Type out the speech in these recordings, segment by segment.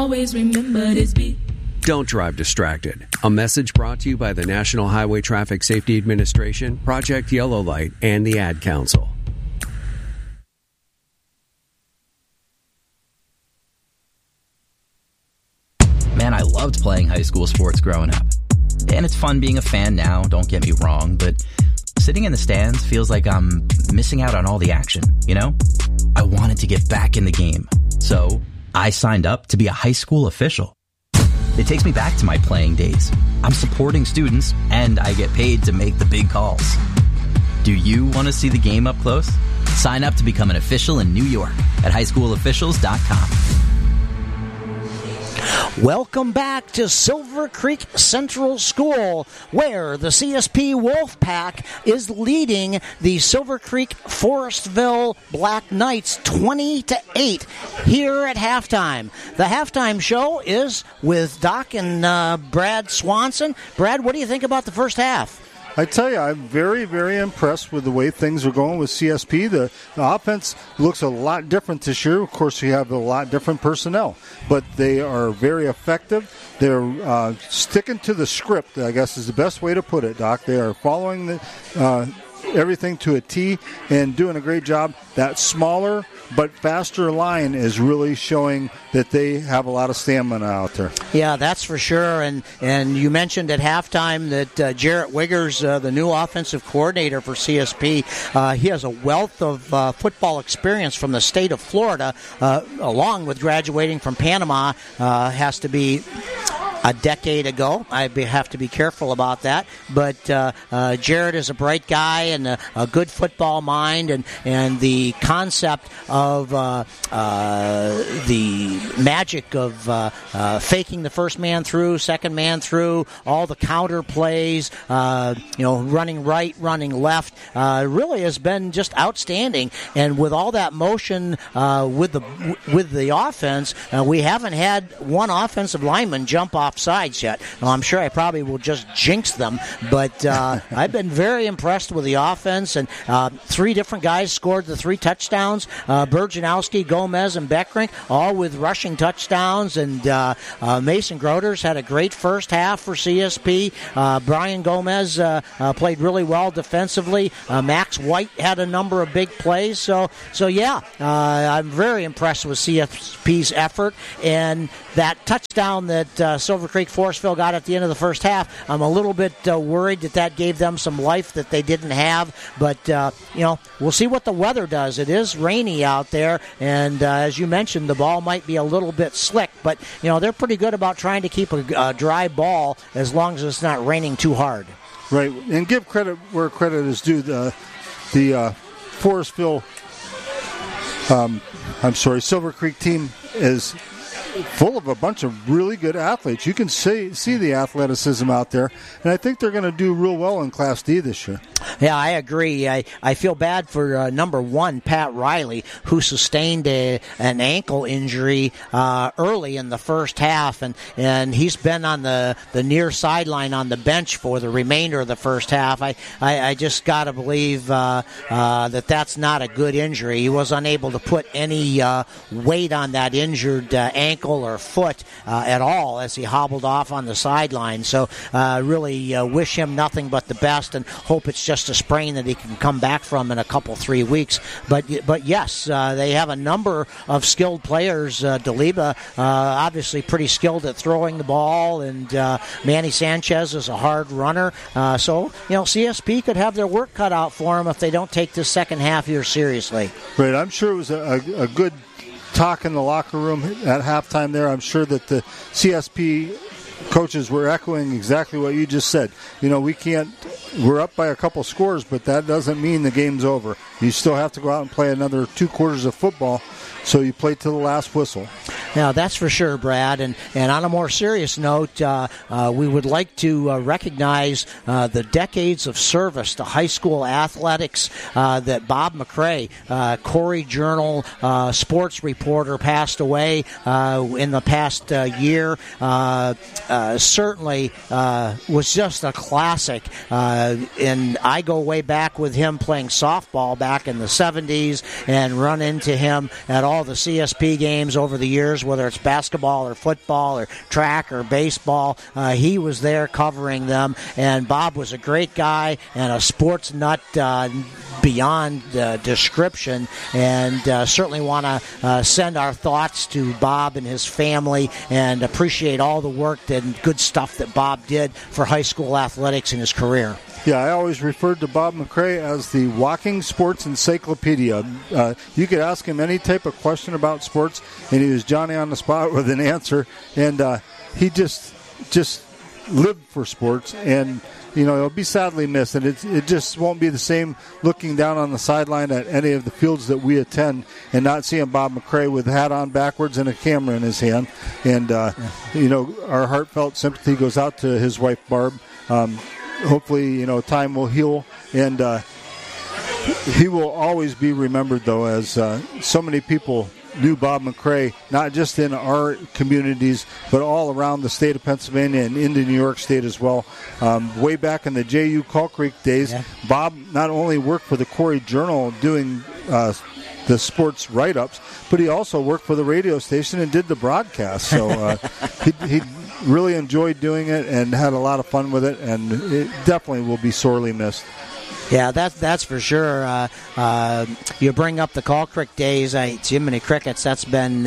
always remember this beat. Don't drive distracted. A message brought to you by the National Highway Traffic Safety Administration, Project Yellow Light, and the Ad Council. Man, I loved playing high school sports growing up. And it's fun being a fan now, don't get me wrong, but sitting in the stands feels like I'm missing out on all the action, you know? I wanted to get back in the game. So I signed up to be a high school official. It takes me back to my playing days. I'm supporting students, and I get paid to make the big calls. Do you want to see the game up close? Sign up to become an official in New York at highschoolofficials.com. Welcome back to Silver Creek Central School, where the CSP Wolfpack is leading the Silver Creek Forestville Black Knights 20-8 here at halftime. The halftime show is with Doc and Brad Swanson. Brad, what do you think about the first half? I tell you, I'm very, very impressed with the way things are going with CSP. The offense looks a lot different this year. Of course, we have a lot different personnel, but they are very effective. They're sticking to the script, I guess is the best way to put it, Doc. They are following the everything to a T and doing a great job. That smaller but faster line is really showing that they have a lot of stamina out there. Yeah, that's for sure. And you mentioned at halftime that Jarrett Wiggers, the new offensive coordinator for CSP, he has a wealth of football experience from the state of Florida, along with graduating from Panama. Has to be a decade ago. I have to be careful about that. But Jared is a bright guy and a good football mind, and the concept of the magic of faking the first man through, second man through, all the counter plays, running right, running left, really has been just outstanding. And with all that motion with the offense, we haven't had one offensive lineman jump off sides yet. Well, I'm sure I probably will just jinx them, but I've been very impressed with the offense, and three different guys scored the 3 touchdowns, Burjanowski, Gomez, and Beckrink, all with rushing touchdowns, and Mason Groders had a great first half for CSP. Brian Gomez played really well defensively. Max White had a number of big plays, so yeah, I'm very impressed with CSP's effort, and that touchdown that Silver Creek Forestville got at the end of the first half, I'm a little bit worried that gave them some life that they didn't have, but we'll see what the weather does. It is rainy out there, and as you mentioned, the ball might be a little bit slick, but they're pretty good about trying to keep a dry ball as long as it's not raining too hard. Right, and give credit where credit is due. The Forestville, Silver Creek team is full of a bunch of really good athletes. You can see the athleticism out there, and I think they're going to do real well in Class D this year. Yeah, I agree. I feel bad for number 1, Pat Riley, who sustained an ankle injury early in the first half, and he's been on the near sideline on the bench for the remainder of the first half. I just got to believe that's not a good injury. He was unable to put any weight on that injured ankle or foot at all as he hobbled off on the sideline. So really wish him nothing but the best and hope it's just a sprain that he can come back from in a couple, 3 weeks. But yes, they have a number of skilled players. Deliba, obviously pretty skilled at throwing the ball, and Manny Sanchez is a hard runner. So CSP could have their work cut out for them if they don't take this second half here seriously. Right, I'm sure it was a good talk in the locker room at halftime there. I'm sure that the CSP coaches were echoing exactly what you just said. We're up by a couple scores, but that doesn't mean the game's over. You still have to go out and play another 2 quarters of football, so you play to the last whistle. Now, that's for sure, Brad. And on a more serious note, we would like to recognize the decades of service to high school athletics that Bob McCray, Corey Journal sports reporter, passed away in the past year. Certainly was just a classic. And I go way back with him playing softball back in the 70s and run into him at all the CSP games over the years whether it's basketball or football or track or baseball. He was there covering them, and Bob was a great guy and a sports nut beyond description, and certainly want to send our thoughts to Bob and his family and appreciate all the work and good stuff that Bob did for high school athletics in his career. Yeah, I always referred to Bob McCray as the walking sports encyclopedia. You could ask him any type of question about sports, and he was Johnny on the spot with an answer. And he just lived for sports, and it'll be sadly missed. And it just won't be the same looking down on the sideline at any of the fields that we attend and not seeing Bob McCray with a hat on backwards and a camera in his hand. And our heartfelt sympathy goes out to his wife Barb. Hopefully, time will heal, and he will always be remembered, though, as so many people knew Bob McCray, not just in our communities, but all around the state of Pennsylvania and into New York State as well. Way back in the J.U. Call Creek days, Bob not only worked for the Quarry Journal doing the sports write-ups, but he also worked for the radio station and did the broadcast. So he really enjoyed doing it and had a lot of fun with it, and it definitely will be sorely missed. Yeah, that's for sure. You bring up the Call Creek days, Jiminy Crickets. That's been,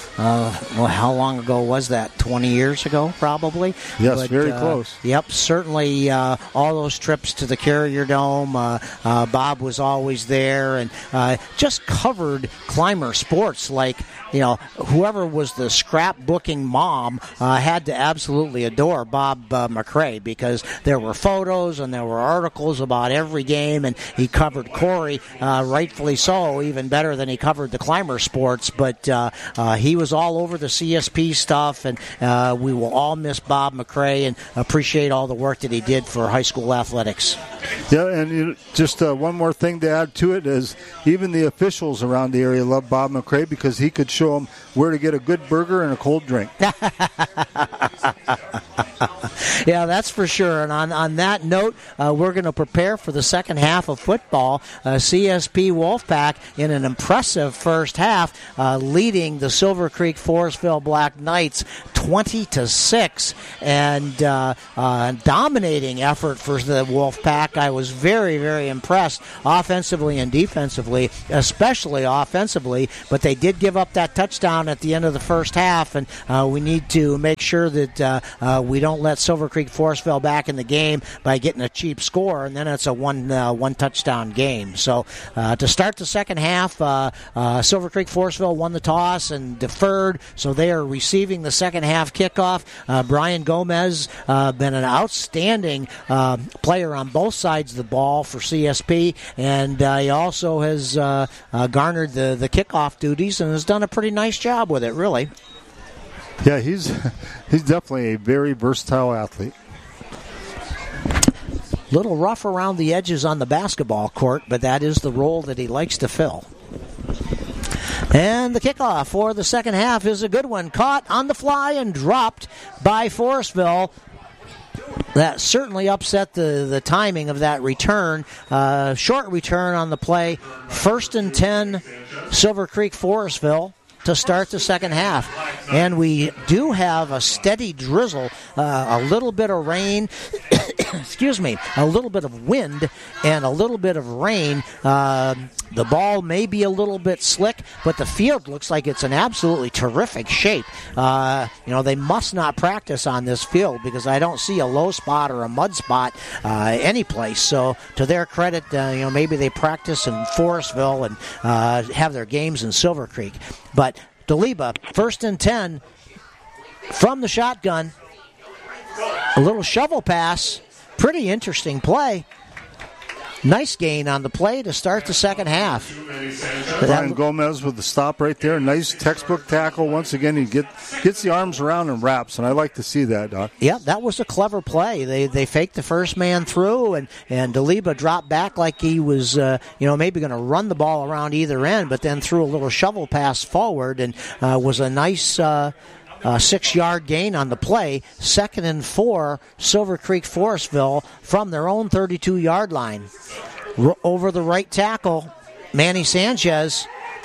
how long ago was that? 20 years ago, probably? Yes, but, very close. Yep, certainly all those trips to the Carrier Dome. Bob was always there and just covered climber sports like, whoever was the scrapbooking mom had to absolutely adore Bob McCray, because there were photos and there were articles about every game, and he covered Corey, rightfully so, even better than he covered the climber sports. But he was all over the CSP stuff, and we will all miss Bob McCray and appreciate all the work that he did for high school athletics. Yeah, and just one more thing to add to it is even the officials around the area love Bob McCray because he could show them where to get a good burger and a cold drink. Yeah, that's for sure. And on that note, we're going to prepare for the second half of football. CSP Wolfpack in an impressive first half, leading the Silver Creek Forestville Black Knights 20-6, and dominating effort for the Wolfpack. I was very, very impressed offensively and defensively, especially offensively, but they did give up that touchdown at the end of the first half, and we need to make sure that we don't let Silver Creek Forestville back in the game by getting a cheap score, and then it's a one touchdown game. So to start the second half, Silver Creek Forestville won the toss and deferred, so they are receiving the second half kickoff. Brian Gomez, been an outstanding player on both sides of the ball for CSP, and he also has garnered the kickoff duties and has done a pretty nice job with it, really. Yeah, he's definitely a very versatile athlete. Little rough around the edges on the basketball court, but that is the role that he likes to fill. And the kickoff for the second half is a good one. Caught on the fly and dropped by Forestville. That certainly upset the timing of that return. Short return on the play. 1st and 10, Silver Creek Forestville to start the second half. And we do have a steady drizzle, a little bit of rain, excuse me, a little bit of wind and a little bit of rain. The ball may be a little bit slick, but the field looks like it's in absolutely terrific shape. They must not practice on this field because I don't see a low spot or a mud spot any place. So to their credit, maybe they practice in Forestville and have their games in Silver Creek. But Deliba, 1st and 10 from the shotgun. A little shovel pass. Pretty interesting play. Nice gain on the play to start the second half. Brian Gomez with the stop right there. Nice textbook tackle. Once again, he gets the arms around and wraps, and I like to see that, Doc. Yeah, that was a clever play. They faked the first man through, and Deliba dropped back like he was maybe going to run the ball around either end, but then threw a little shovel pass forward and was a nice 6-yard gain on the play. 2nd and 4, Silver Creek Forestville from their own 32-yard line. Over the right tackle, Manny Sanchez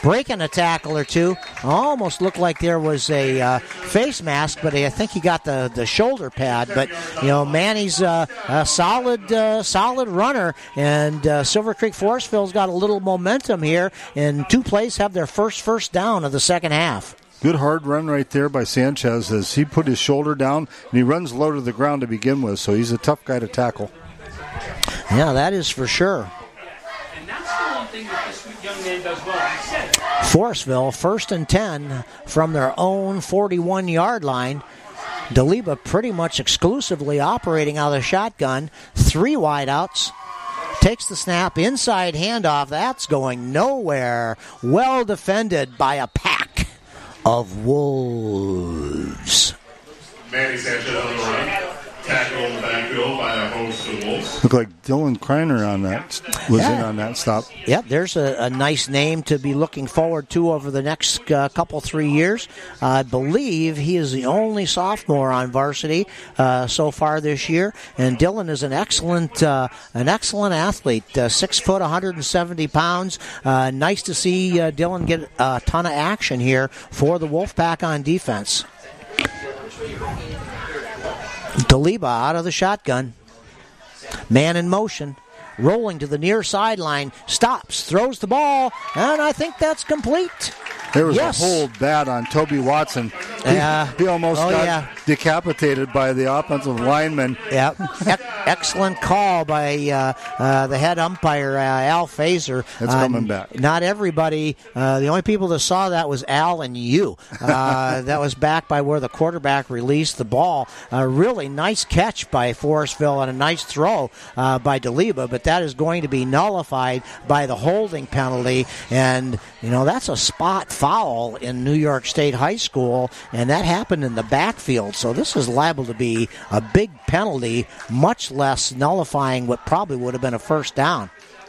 breaking a tackle or two. Almost looked like there was a face mask, but I think he got the shoulder pad. But, Manny's a solid runner, and Silver Creek Forestville's got a little momentum here, and two plays have their first down of the second half. Good hard run right there by Sanchez as he put his shoulder down, and he runs low to the ground to begin with, so he's a tough guy to tackle. Yeah, that is for sure. And that's the one thing that this young man does well. He said, Forestville, 1st and 10 from their own 41-yard line. DeLiba pretty much exclusively operating out of the shotgun. 3 wideouts. Takes the snap, inside handoff. That's going nowhere. Well defended by a pack of wolves. Manny Sanchez on the run. Tackle in the backfield by a host of Wolves. Looked like Dylan Kreiner on that in on that stop. Yep, there's a nice name to be looking forward to over the next couple, 3 years. I believe he is the only sophomore on varsity so far this year, and Dylan is an excellent athlete. 6 foot, 170 pounds. Nice to see Dylan get a ton of action here for the Wolfpack on defense. DeLiba out of the shotgun. Man in motion. Rolling to the near sideline. Stops. Throws the ball. And I think that's complete. There was a hold bad on Toby Watson. He almost got decapitated by the offensive lineman. Yep. Excellent call by the head umpire, Al Fazer. That's coming back. Not everybody. The only people that saw that was Al and you. That was back by where the quarterback released the ball. Really nice catch by Forestville and a nice throw by DeLiba, but that is going to be nullified by the holding penalty. And, that's a spot foul in New York State High School, and that happened in the backfield. So this is liable to be a big penalty, much less nullifying what probably would have been a first down.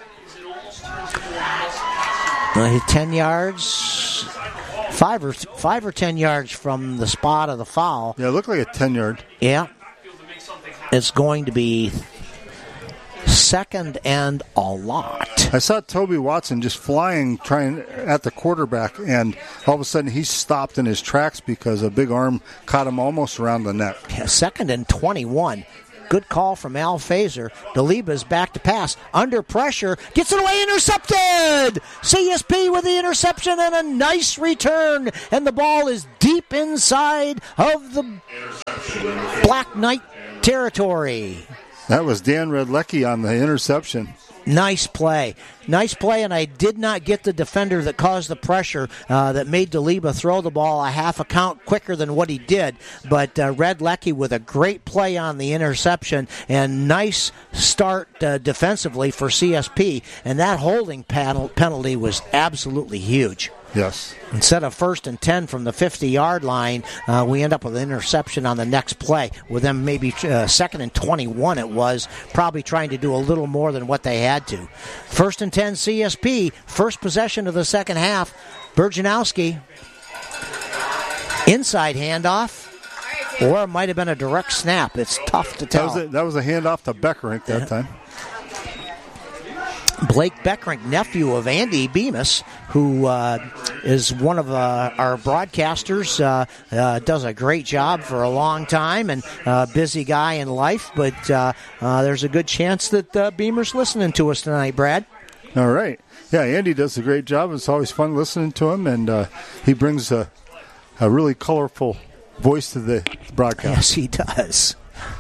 10 yards, 5 or 10 yards from the spot of the foul. Yeah, it looked like a 10-yard. Yeah. It's going to be second and a lot. I saw Toby Watson just flying, trying at the quarterback, and all of a sudden he stopped in his tracks because a big arm caught him almost around the neck. Yeah, 2nd and 21. Good call from Al Fazer. DeLiba's back to pass. Under pressure. Gets it away. Intercepted! CSP with the interception and a nice return. And the ball is deep inside of the Black Knight territory. That was Dan Redlecki on the interception. Nice play, and I did not get the defender that caused the pressure that made DeLiba throw the ball a half a count quicker than what he did. But Redlecki with a great play on the interception and nice start defensively for CSP. And that holding penalty was absolutely huge. Yes. Instead of 1st and 10 from the 50-yard line, we end up with an interception on the next play. With them maybe 2nd and 21 it was, probably trying to do a little more than what they had to. 1st and 10 CSP, first possession of the second half. Burjanowski, inside handoff, or it might have been a direct snap. It's tough to tell. That was a handoff to Beckerink that time. Blake Beckerink, nephew of Andy Bemis, who is one of our broadcasters, does a great job for a long time and busy guy in life, but there's a good chance that Beamer's listening to us tonight, Brad. All right. Yeah, Andy does a great job. It's always fun listening to him, and he brings a really colorful voice to the broadcast. Yes, he does.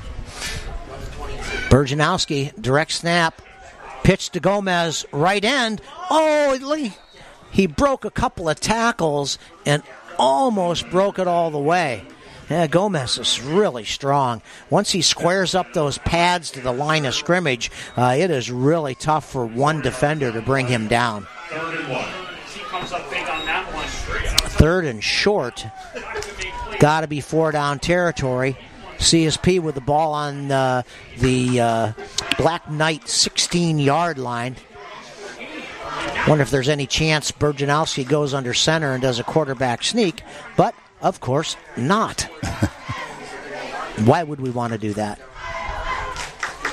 Burjanowski, direct snap. Pitch to Gomez, right end. Oh, he broke a couple of tackles and almost broke it all the way. Yeah, Gomez is really strong. Once he squares up those pads to the line of scrimmage, it is really tough for one defender to bring him down. 3rd and 1. he comes up big on that one. 3rd and short. Got to be 4-down territory. CSP with the ball on the Black Knight 16-yard line. Wonder if there's any chance Burjanowski goes under center and does a quarterback sneak, but of course not. Why would we want to do that?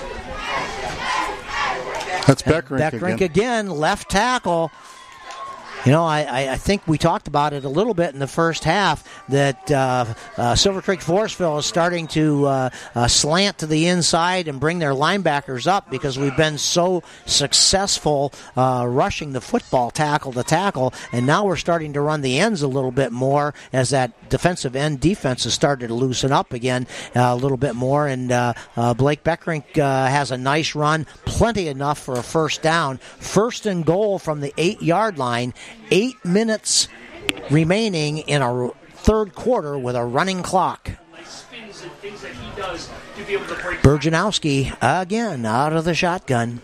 That's Beckerink again, left tackle. I think we talked about it a little bit in the first half that Silver Creek Forestville is starting to slant to the inside and bring their linebackers up because we've been so successful rushing the football tackle to tackle, and now we're starting to run the ends a little bit more as that defensive end defense has started to loosen up again a little bit more, and Blake Beckrink has a nice run, plenty enough for a first down. First and goal from the 8-yard line. 8 minutes remaining in our third quarter with a running clock. Burjanowski again out of the shotgun.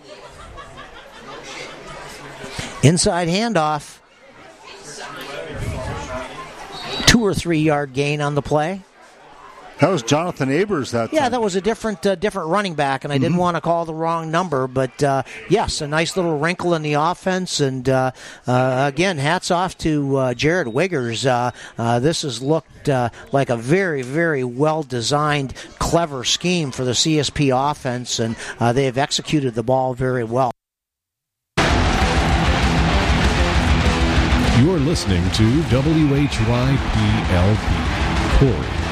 Inside handoff. 2 or 3 yard gain on the play. That was Jonathan Abers that time. Yeah, that was a different running back, and I didn't want to call the wrong number. But, yes, a nice little wrinkle in the offense. And, again, hats off to Jared Wiggers. This has looked like a very, very well-designed, clever scheme for the CSP offense, and they have executed the ball very well. You're listening to WHYPLP Corey.